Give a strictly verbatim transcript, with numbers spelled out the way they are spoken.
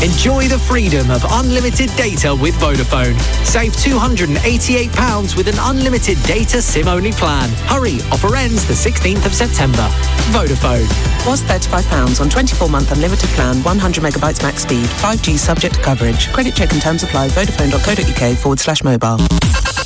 Enjoy the freedom of unlimited data with Vodafone. Save two hundred eighty-eight pounds with an unlimited data SIM-only plan. Hurry, offer ends the sixteenth of September. Vodafone. Was thirty-five pounds on twenty-four month unlimited plan, one hundred megabytes max speed, five G subject to coverage. Credit check and terms apply. Vodafone.co.uk forward slash mobile.